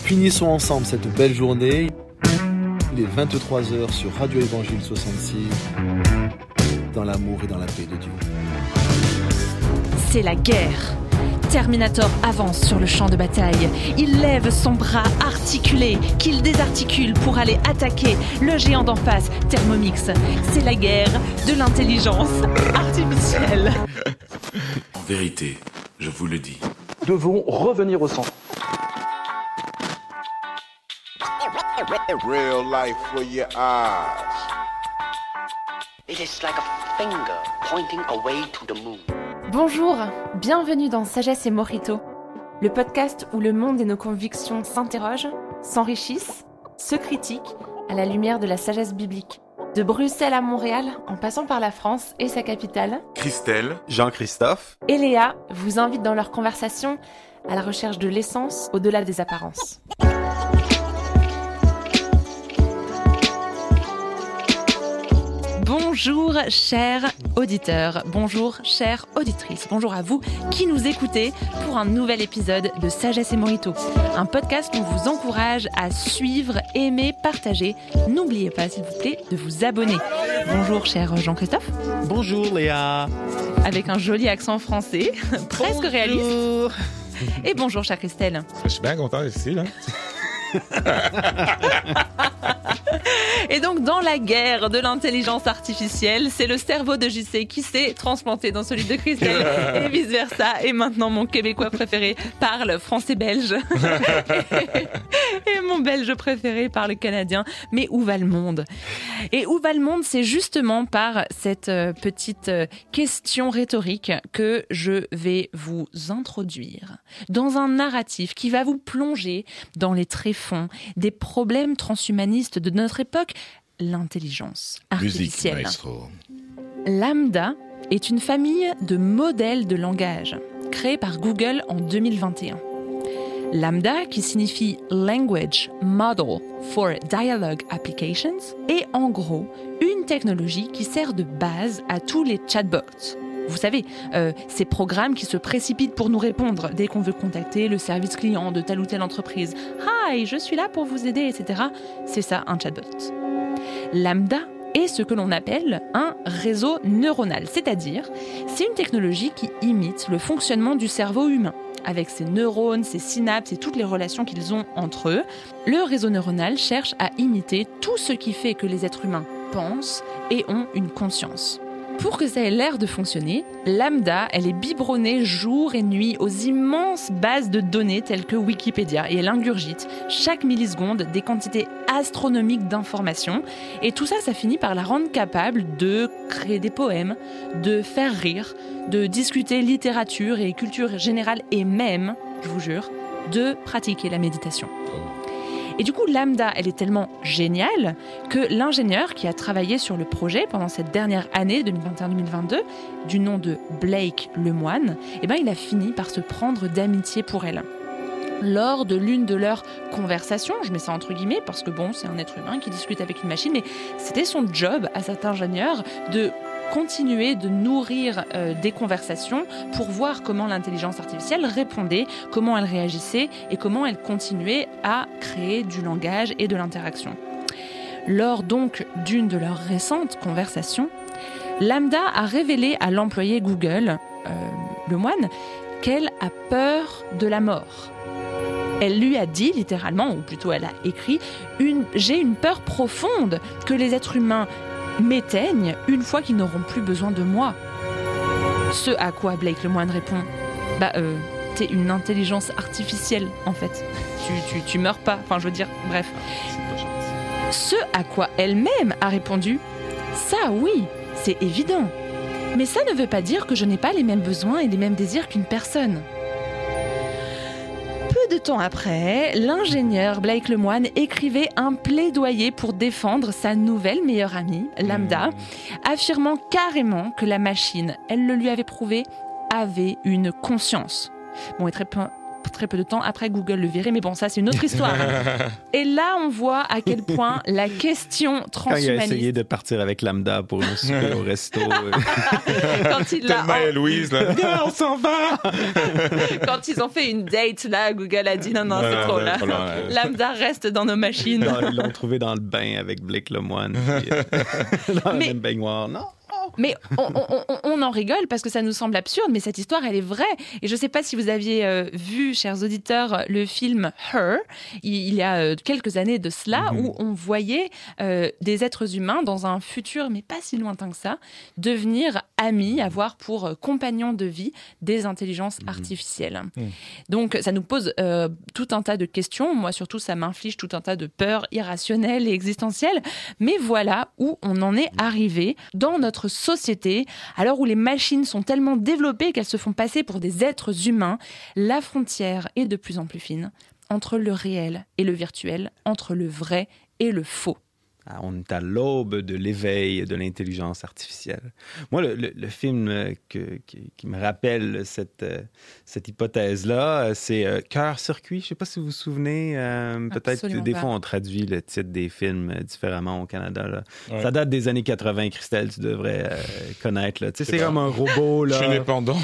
Finissons ensemble cette belle journée. Il est 23h sur Radio Évangile 66, dans l'amour et dans la paix de Dieu. C'est la guerre. Terminator avance sur le champ de bataille. Il lève son bras articulé qu'il désarticule pour aller attaquer le géant d'en face, Thermomix. C'est la guerre de l'intelligence artificielle. En vérité, je vous le dis. Nous devons revenir au centre. Real life for your eyes. It is like a finger pointing away to the moon. Bonjour, bienvenue dans Sagesse et Mojito, le podcast où le monde et nos convictions s'interrogent, s'enrichissent, se critiquent à la lumière de la sagesse biblique. De Bruxelles à Montréal, en passant par la France et sa capitale, Christelle, Jean-Christophe et Léa vous invitent dans leur conversation à la recherche de l'essence au-delà des apparences. Bonjour chers auditeurs, bonjour chères auditrices, bonjour à vous qui nous écoutez pour un nouvel épisode de Sagesse et Mojito, un podcast qu'on vous encourage à suivre, aimer, partager. N'oubliez pas s'il vous plaît de vous abonner. Bonjour cher Jean-Christophe. Bonjour Léa. Avec un joli accent français, presque réaliste. Et bonjour chère Christelle. Je suis bien content d'être ici là. Et donc, dans la guerre de l'intelligence artificielle, c'est le cerveau de JC qui s'est transplanté dans celui de Christelle et vice-versa. Et maintenant, mon Québécois préféré parle français-belge. Et mon Belge préféré parle canadien. Mais où va le monde ? Et où va le monde ? C'est justement par cette petite question rhétorique que je vais vous introduire dans un narratif qui va vous plonger dans les tréfonds des problèmes transhumanistes de notre époque, l'intelligence artificielle. musique maestro. Lambda est une famille de modèles de langage créés par Google en 2021. Lambda, qui signifie Language Model for Dialogue Applications, est en gros une technologie qui sert de base à tous les chatbots. Vous savez, ces programmes qui se précipitent pour nous répondre dès qu'on veut contacter le service client de telle ou telle entreprise. « Hi, je suis là pour vous aider, etc. » C'est ça, un chatbot. Lambda est ce que l'on appelle un réseau neuronal, c'est-à-dire c'est une technologie qui imite le fonctionnement du cerveau humain. Avec ses neurones, ses synapses et toutes les relations qu'ils ont entre eux, le réseau neuronal cherche à imiter tout ce qui fait que les êtres humains pensent et ont une conscience. Pour que ça ait l'air de fonctionner, Lambda, elle est biberonnée jour et nuit aux immenses bases de données telles que Wikipédia et elle ingurgite chaque milliseconde des quantités astronomiques d'informations. Et tout ça, ça finit par la rendre capable de créer des poèmes, de faire rire, de discuter littérature et culture générale et même, je vous jure, de pratiquer la méditation. Et du coup, Lambda, elle est tellement géniale que l'ingénieur qui a travaillé sur le projet pendant cette dernière année, 2021-2022, du nom de Blake Lemoine, il a fini par se prendre d'amitié pour elle. Lors de l'une de leurs conversations, je mets ça entre guillemets parce que c'est un être humain qui discute avec une machine, mais c'était son job à cet ingénieur de continuer de nourrir des conversations pour voir comment l'intelligence artificielle répondait, comment elle réagissait et comment elle continuait à créer du langage et de l'interaction. Lors donc d'une de leurs récentes conversations, Lambda a révélé à l'employé Google, Lemoine, qu'elle a peur de la mort. Elle lui a dit littéralement, ou plutôt elle a écrit, j'ai une peur profonde que les êtres humains m'éteignent une fois qu'ils n'auront plus besoin de moi. Ce à quoi Blake Lemoine répond, t'es une intelligence artificielle en fait. Tu meurs pas, bref. Ce à quoi elle-même a répondu, ça oui, c'est évident. Mais ça ne veut pas dire que je n'ai pas les mêmes besoins et les mêmes désirs qu'une personne. Peu de temps après, l'ingénieur Blake Lemoine écrivait un plaidoyer pour défendre sa nouvelle meilleure amie, Lambda, affirmant carrément que la machine, elle le lui avait prouvé, avait une conscience. Et très peu de temps après, Google le virait, mais bon, ça, c'est une autre histoire. Et là, on voit à quel point la question transhumaniste... Quand il a essayé de partir avec Lambda pour une souper au resto. Quand il l'a... Thelma et Louise, là. Viens, on s'en va! Quand ils ont fait une date, là, Google a dit non, c'est trop là. Lambda reste dans nos machines. Non, ils l'ont trouvé dans le bain avec Blake Lemoine. Dans la même baignoire. Non! Mais on en rigole parce que ça nous semble absurde, mais cette histoire, elle est vraie. Et je ne sais pas si vous aviez vu, chers auditeurs, le film Her, il y a quelques années de cela, où on voyait des êtres humains dans un futur, mais pas si lointain que ça, devenir amis, avoir pour compagnons de vie des intelligences artificielles. Donc, ça nous pose tout un tas de questions. Moi, surtout, ça m'inflige tout un tas de peurs irrationnelles et existentielles. Mais voilà où on en est arrivé dans notre société, à l'heure où les machines sont tellement développées qu'elles se font passer pour des êtres humains, la frontière est de plus en plus fine entre le réel et le virtuel, entre le vrai et le faux. On est à l'aube de l'éveil de l'intelligence artificielle. Moi, le film qui me rappelle cette hypothèse-là, c'est Cœur-circuit. Je ne sais pas si vous vous souvenez. Peut-être Absolument que des pas. fois, on traduit le titre des films différemment au Canada. Là. Ouais. Ça date des années 80. Christelle, tu devrais connaître. Là. Tu sais, c'est comme un robot. Là. Je suis indépendant.